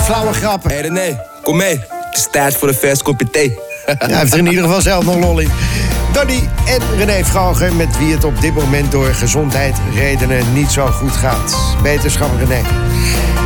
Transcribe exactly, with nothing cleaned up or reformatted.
flauwe grappen. Hé hey René, kom mee. Het is tijd voor een vers kopje thee. Hij heeft er in ieder geval zelf nog lol in. Donnie en René Vroger, met wie het op dit moment door gezondheidsredenen niet zo goed gaat. Beterschap René.